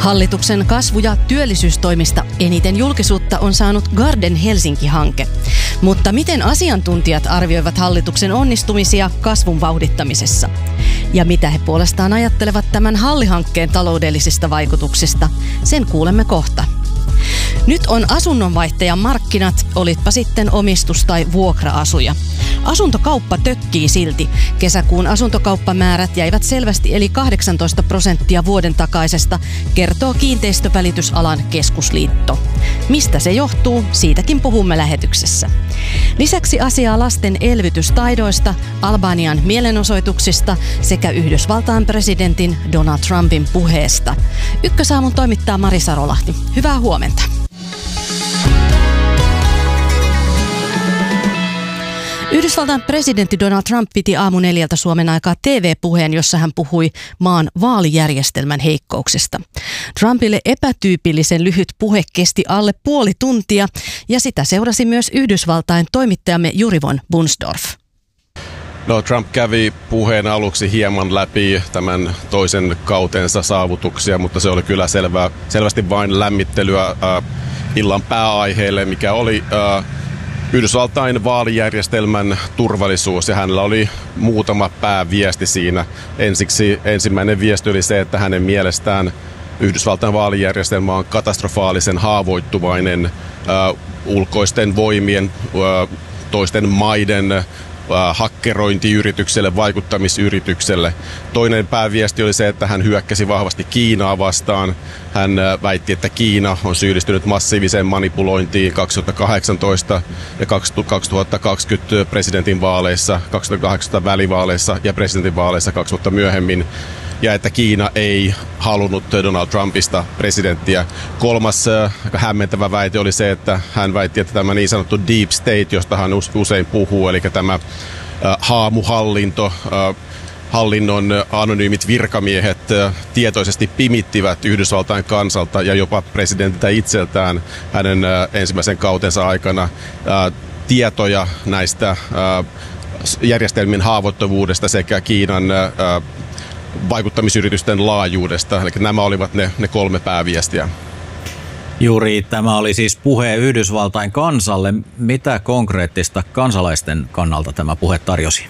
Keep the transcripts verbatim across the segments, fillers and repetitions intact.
Hallituksen kasvu- ja työllisyystoimista eniten julkisuutta on saanut Garden Helsinki-hanke. Mutta miten asiantuntijat arvioivat hallituksen onnistumisia kasvun vauhdittamisessa? Ja mitä he puolestaan ajattelevat tämän Halli-hankkeen taloudellisista vaikutuksista? Sen kuulemme kohta. Nyt on asunnonvaihtajan markkinat, olitpa sitten omistus- tai vuokra-asuja. Asuntokauppa tökkii silti. Kesäkuun asuntokauppamäärät jäivät selvästi eli kahdeksantoista prosenttia vuoden takaisesta, kertoo Kiinteistövälitysalan keskusliitto. Mistä se johtuu? Siitäkin puhumme lähetyksessä. Lisäksi asiaa lasten elvytystaidoista, Albanian mielenosoituksista sekä Yhdysvaltain presidentin Donald Trumpin puheesta. Ykkösaamun toimittaa Mari Sarolahti. Hyvää huomenta. Yhdysvaltain presidentti Donald Trump piti aamu neljältä Suomen aikaa T V-puheen, jossa hän puhui maan vaalijärjestelmän heikkouksista. Trumpille epätyypillisen lyhyt puhe kesti alle puoli tuntia ja sitä seurasi myös Yhdysvaltain toimittajamme Juri von Bunsdorf. No, Trump kävi puheen aluksi hieman läpi tämän toisen kautensa saavutuksia, mutta se oli kyllä selvää, selvästi vain lämmittelyä äh, illan pääaiheelle, mikä oli äh, Yhdysvaltain vaalijärjestelmän turvallisuus, ja hänellä oli muutama pääviesti siinä. Ensiksi ensimmäinen viesti oli se, että hänen mielestään Yhdysvaltain vaalijärjestelmä on katastrofaalisen haavoittuvainen äh, ulkoisten voimien, äh, toisten maiden hakkerointiyritykselle, vaikuttamisyritykselle. Toinen pääviesti oli se, että hän hyökkäsi vahvasti Kiinaa vastaan. Hän väitti, että Kiina on syyllistynyt massiiviseen manipulointiin kaksituhattakahdeksantoista ja kaksituhattakaksikymmentä presidentinvaaleissa, kaksituhattakahdeksantoista välivaaleissa ja presidentinvaaleissa kaksi vuotta myöhemmin, ja että Kiina ei halunnut Donald Trumpista presidenttiä. Kolmas hämmentävä väite oli se, että hän väitti, että tämä niin sanottu deep state, josta hän usein puhuu, eli tämä haamuhallinto, hallinnon anonyymit virkamiehet tietoisesti pimittivät Yhdysvaltain kansalta ja jopa presidentiltä itseltään hänen ensimmäisen kautensa aikana tietoja näistä järjestelmien haavoittuvuudesta sekä Kiinan vaikuttamisyritysten laajuudesta. Eli nämä olivat ne, ne kolme pääviestiä. Juuri tämä oli siis puhe Yhdysvaltain kansalle. Mitä konkreettista kansalaisten kannalta tämä puhe tarjosi?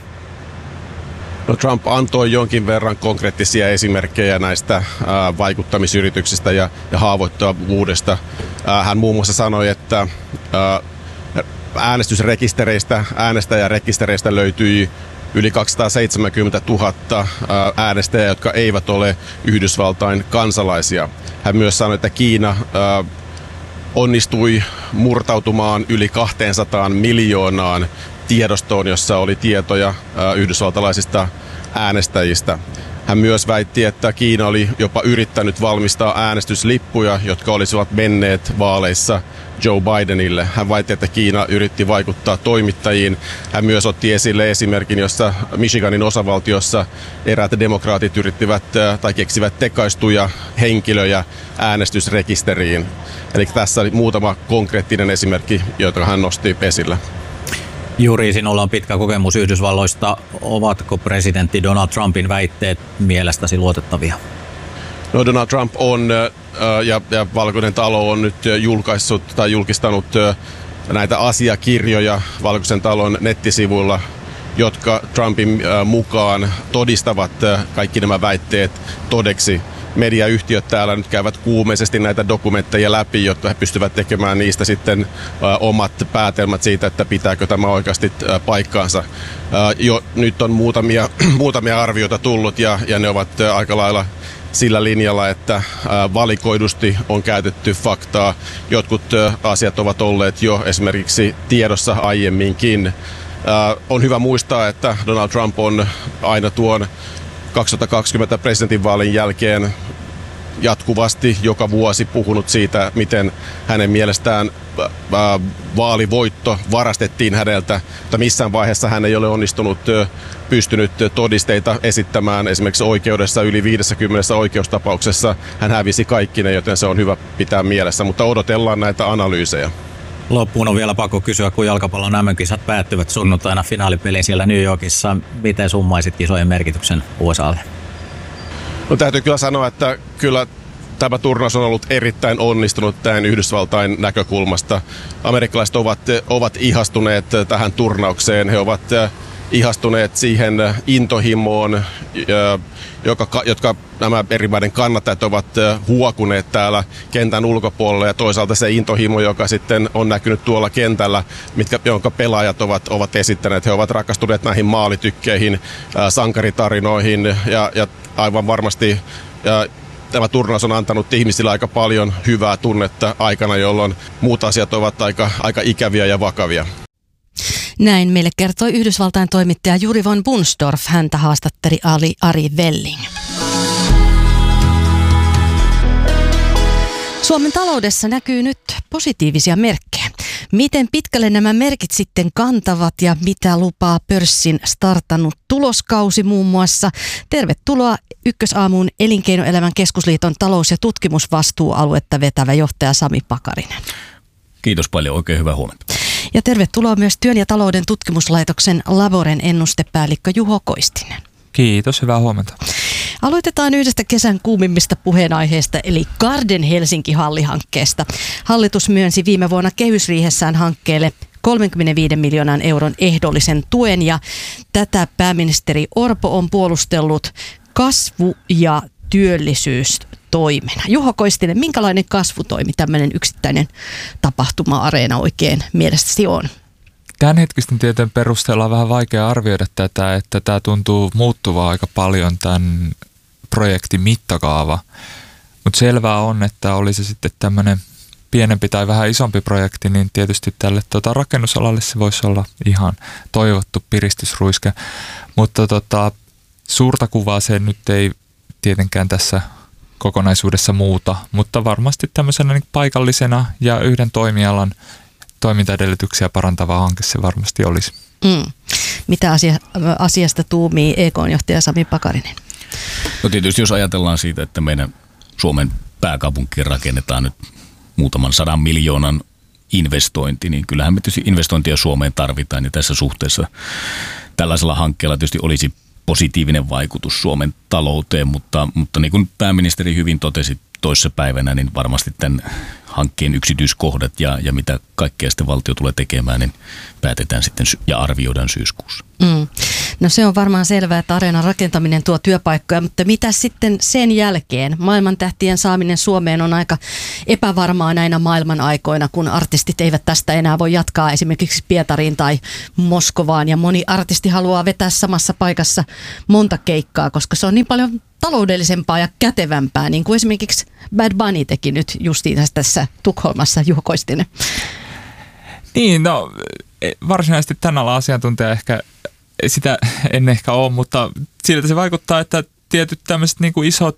No, Trump antoi jonkin verran konkreettisia esimerkkejä näistä ää, vaikuttamisyrityksistä ja, ja haavoittuvuudesta. Ää, hän muun muassa sanoi, että ää, äänestysrekistereistä, äänestäjärekistereistä löytyi yli kaksisataaseitsemänkymmentätuhatta äänestäjää, jotka eivät ole Yhdysvaltain kansalaisia. Hän myös sanoi, että Kiina äh, onnistui murtautumaan yli kaksisataa miljoonaan tiedostoon, jossa oli tietoja äh, yhdysvaltalaisista äänestäjistä. Hän myös väitti, että Kiina oli jopa yrittänyt valmistaa äänestyslippuja, jotka olisivat menneet vaaleissa Joe Bidenille. Hän väitti, että Kiina yritti vaikuttaa toimittajiin. Hän myös otti esille esimerkin, jossa Michiganin osavaltiossa eräät demokraatit yrittivät tai keksivät tekaistuja henkilöjä äänestysrekisteriin. Eli tässä oli muutama konkreettinen esimerkki, jota hän nosti esille. Juuri sinulla on pitkä kokemus Yhdysvalloista. Ovatko presidentti Donald Trumpin väitteet mielestäsi luotettavia? No, Donald Trump on ja, ja Valkoinen talo on nyt julkaissut tai julkistanut näitä asiakirjoja Valkoisen talon nettisivuilla, jotka Trumpin mukaan todistavat kaikki nämä väitteet todeksi. Mediayhtiöt täällä nyt käyvät kuumeisesti näitä dokumentteja läpi, jotta he pystyvät tekemään niistä sitten ä, omat päätelmät siitä, että pitääkö tämä oikeasti ä, paikkaansa. Ä, jo nyt on muutamia, muutamia arvioita tullut ja, ja ne ovat ä, aika lailla sillä linjalla, että ä, valikoidusti on käytetty faktaa. Jotkut ä, asiat ovat olleet jo esimerkiksi tiedossa aiemminkin. Ä, on hyvä muistaa, että Donald Trump on aina tuon kaksituhattakaksikymmentä presidentinvaalin jälkeen jatkuvasti joka vuosi puhunut siitä, miten hänen mielestään vaalivoitto varastettiin häneltä, mutta missään vaiheessa hän ei ole onnistunut pystynyt todisteita esittämään. Esimerkiksi oikeudessa yli viidessäkymmenessä oikeustapauksessa hän hävisi kaikki ne, joten se on hyvä pitää mielessä, mutta odotellaan näitä analyysejä. Loppuun on vielä pakko kysyä, kun jalkapallon M M-kisat päättyvät sunnuntaina finaalipeliin siellä New Yorkissa. Miten summaisit kisojen merkityksen U S A:lle? No, täytyy kyllä sanoa, että kyllä tämä turnaus on ollut erittäin onnistunut tämän Yhdysvaltain näkökulmasta. Amerikkalaiset ovat, ovat ihastuneet tähän turnaukseen. He ovat ihastuneet siihen intohimoon, joka, jotka nämä eri maiden kannattajat ovat huokuneet täällä kentän ulkopuolella, ja toisaalta se intohimo, joka sitten on näkynyt tuolla kentällä, mitkä, jonka pelaajat ovat, ovat esittäneet. He ovat rakastuneet näihin maalitykkeihin, sankaritarinoihin ja, ja aivan varmasti ja tämä turnaus on antanut ihmisille aika paljon hyvää tunnetta aikana, jolloin muut asiat ovat aika, aika ikäviä ja vakavia. Näin meille kertoi Yhdysvaltain toimittaja Juri von Bunsdorf. Häntä haastatteli Ari, Ari Welling. Suomen taloudessa näkyy nyt positiivisia merkkejä. Miten pitkälle nämä merkit sitten kantavat ja mitä lupaa pörssin startannut tuloskausi muun muassa? Tervetuloa Ykkösaamuun Elinkeinoelämän keskusliiton talous- ja tutkimusvastuualuetta vetävä johtaja Sami Pakarinen. Kiitos paljon, oikein hyvää huomenta. Ja tervetuloa myös Työn ja talouden tutkimuslaitoksen Laboren ennustepäällikkö Juho Koistinen. Kiitos, hyvää huomenta. Aloitetaan yhdestä kesän kuumimmista puheenaiheesta, eli Garden Helsinki-hallihankkeesta. Hallitus myönsi viime vuonna kehysriihessään hankkeelle kolmekymmentäviisi miljoonan euron ehdollisen tuen, ja tätä pääministeri Orpo on puolustellut kasvu- ja työllisyystoimena. Juho Koistinen, minkälainen kasvutoimi tämmöinen yksittäinen tapahtuma-areena oikein mielestäsi on? Tämänhetkisten tietojen perusteella on vähän vaikea arvioida tätä, että tämä tuntuu muuttuvaa aika paljon tämän projektin mittakaava. Mutta selvää on, että oli se sitten tämmöinen pienempi tai vähän isompi projekti, niin tietysti tälle tota, rakennusalalle se voisi olla ihan toivottu piristysruiske. Mutta tota, suurta kuvaa se nyt ei tietenkään tässä kokonaisuudessa muuta, mutta varmasti tämmöisenä niin paikallisena ja yhden toimialan toimintaedellytyksiä parantava hanke se varmasti olisi. Mm. Mitä asia, asiasta tuumii E K:n-johtaja Sami Pakarinen? No tietysti jos ajatellaan siitä, että meidän Suomen pääkaupunkiin rakennetaan nyt muutaman sadan miljoonan investointi, niin kyllähän me tietysti investointia Suomeen tarvitaan, ja tässä suhteessa tällaisella hankkeella tietysti olisi positiivinen vaikutus Suomen talouteen, mutta, mutta niin kuin pääministeri hyvin totesi toissa päivänä, niin varmasti tämän hankkeen yksityiskohdat ja, ja mitä kaikkea sitten valtio tulee tekemään, niin päätetään sitten ja arvioidaan syyskuussa. Mm. No se on varmaan selvää, että areenan rakentaminen tuo työpaikkoja, mutta mitä sitten sen jälkeen? Maailman tähtien saaminen Suomeen on aika epävarmaa näinä maailman aikoina, kun artistit eivät tästä enää voi jatkaa esimerkiksi Pietariin tai Moskovaan, ja moni artisti haluaa vetää samassa paikassa monta keikkaa, koska se on niin paljon taloudellisempaa ja kätevämpää, niin kuin esimerkiksi Bad Bunny teki nyt justiin tässä Tukholmassa. Juho Koistinen. Niin, no varsinaisesti tämän alan asiantuntija ehkä sitä en ehkä ole, mutta siltä se vaikuttaa, että tietyt tämmöiset niin kuin isot